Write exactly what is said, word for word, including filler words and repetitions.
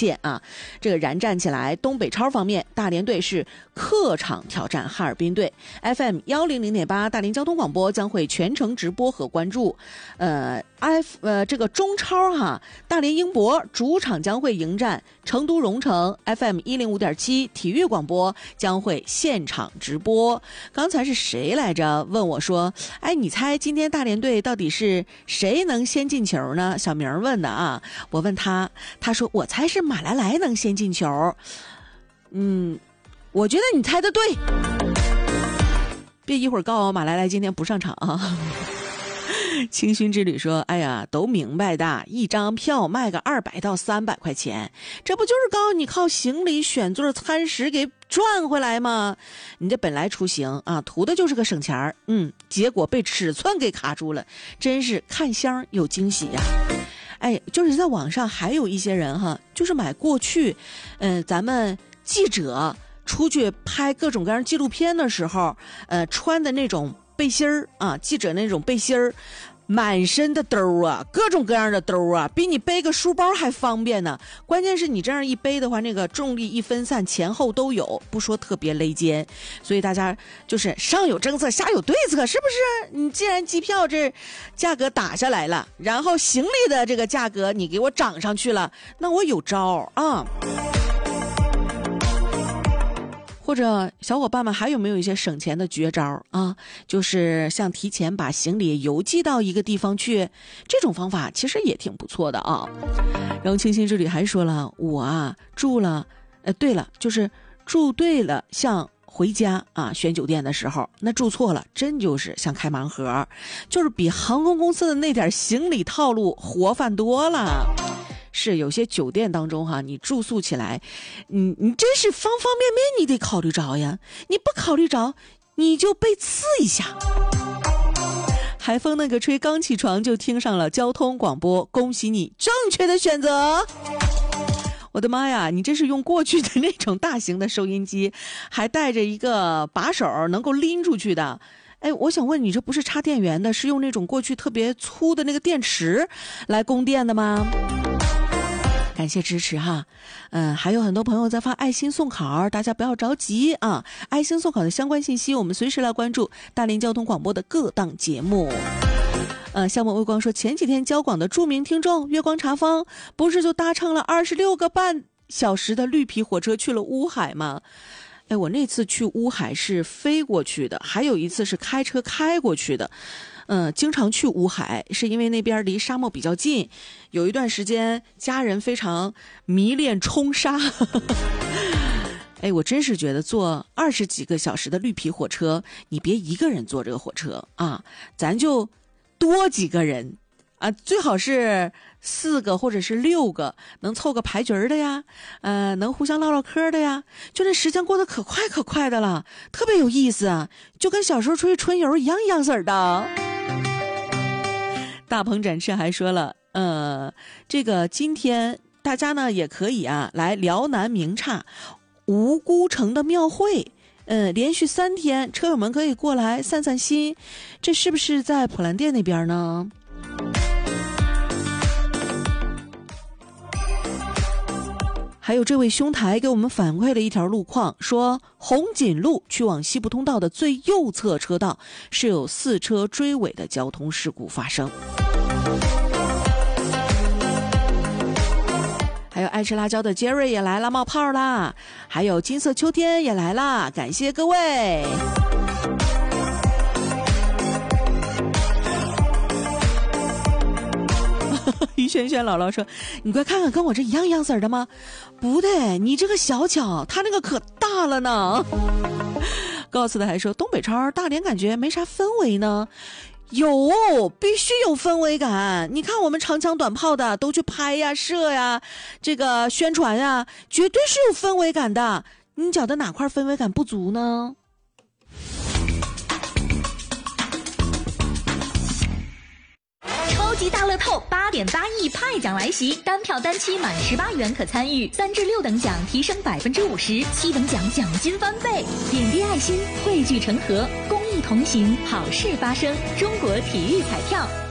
现啊。这个燃站起来，东北超方面，大连队是客场挑战哈尔滨队。F M 一零零点八大连交通广播将会全程直播和关注。呃 ，F 呃这个中超哈，大连英博主场将会迎战成都蓉城。F M 一零五点七体育广播将会现场直播。刚才是谁来着？问我说，哎，你猜今天大连队到底是谁能先进球呢？小明问的啊，我问他，他说我猜是马来莱能先进球。嗯，我觉得你猜的对。别一会儿告诉我马来莱今天不上场啊。清熏之旅说，哎呀，都明白的，一张票卖个二百到三百块钱，这不就是告诉你靠行李选座餐食给赚回来吗？你这本来出行啊，图的就是个省钱儿，嗯，结果被尺寸给卡住了，真是看香有惊喜呀、啊。哎，就是在网上还有一些人哈，就是买过去，嗯、呃，咱们记者出去拍各种各样纪录片的时候，呃，穿的那种背心儿啊，记者那种背心儿，满身的兜啊，各种各样的兜啊，比你背个书包还方便呢。关键是你这样一背的话，那个重力一分散，前后都有，不说特别勒肩。所以大家就是上有政策，下有对策，是不是？你既然机票这价格打下来了，然后行李的这个价格你给我涨上去了，那我有招啊。或者小伙伴们还有没有一些省钱的绝招啊？就是像提前把行李邮寄到一个地方去，这种方法其实也挺不错的啊。然后清新之旅还说了，我啊住了，呃，对了，就是住对了，像回家啊选酒店的时候，那住错了，真就是像开盲盒，就是比航空公司的那点行李套路活泛多了。是有些酒店当中哈，你住宿起来，你你真是方方面面你得考虑着呀，你不考虑着，你就被刺一下。海风那个吹，刚起床就听上了交通广播，恭喜你正确的选择。我的妈呀，你这是用过去的那种大型的收音机，还带着一个把手能够拎出去的。哎，我想问你，这不是插电源的，是用那种过去特别粗的那个电池来供电的吗？感谢支持哈，嗯，还有很多朋友在发爱心送考，大家不要着急啊！爱心送考的相关信息，我们随时来关注大连交通广播的各档节目。呃，夏末微光说，前几天交广的著名听众月光茶坊，不是就搭乘了二十六个半小时的绿皮火车去了乌海吗？哎，我那次去乌海是飞过去的，还有一次是开车开过去的。嗯、呃，经常去乌海是因为那边离沙漠比较近，有一段时间家人非常迷恋冲沙。哎，我真是觉得坐二十几个小时的绿皮火车，你别一个人坐这个火车啊，咱就多几个人啊，最好是四个或者是六个，能凑个牌局的呀，呃，能互相唠唠嗑的呀，就这时间过得可快可快的了，特别有意思啊，就跟小时候出去春游一样一样式的。大鹏展翅还说了，呃，这个今天大家呢也可以啊来辽南名刹吴辜城的庙会，呃，连续三天，车友们可以过来散散心。这是不是在普兰店那边呢？还有这位兄台给我们反馈了一条路况，说红锦路去往西部通道的最右侧车道是有四车追尾的交通事故发生。还有爱吃辣椒的杰瑞也来了，冒泡啦！还有金色秋天也来了，感谢各位。于轩轩姥姥说，你快看看跟我这一样样色的吗？不对，你这个小巧，他那个可大了呢。告诉他还说，东北超大连感觉没啥氛围呢。有，必须有氛围感。你看我们长枪短炮的都去拍呀摄呀，这个宣传呀，绝对是有氛围感的。你觉得哪块氛围感不足呢？ 超级大乐透八点八亿派奖来袭，单票单期满十八元可参与，三至六等奖提升百分之五十，七等奖奖金翻倍。点滴爱心，汇聚成河，公益同行，好事发生。中国体育彩票。